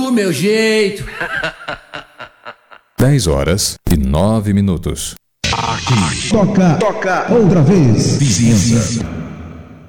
do meu jeito. 10h09. Toca outra vez. Vizinhança.